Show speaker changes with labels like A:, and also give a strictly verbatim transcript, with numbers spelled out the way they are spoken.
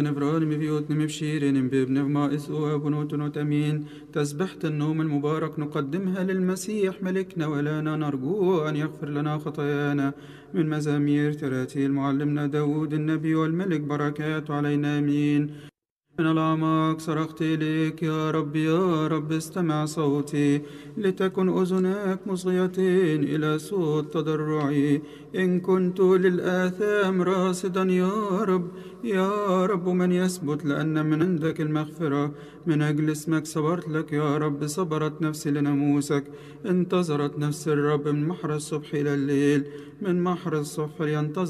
A: نفران مفيوت نمبشيرين بابن ما إسوا بنوت نتمين تسبحة النوم المبارك نقدمها للمسيح ملكنا ولانا نرجو أن يغفر لنا خطايانا من مزامير تراتيل معلمنا داود النبي والملك بركات علينا آمين. من الأعماق صرخت إليك يا رب يا رب استمع صوتي لتكن أذناك مصغيتين إلى صوت تضرعي إن كنت للآثام راصدا يا رب يا رب من يثبت لأن من عندك المغفرة من أجل اسمك صبرت لك يا رب صبرت نفسي لناموسك انتظرت نفس الرب من محر الصبح إلى الليل من محر الصبح لينتظر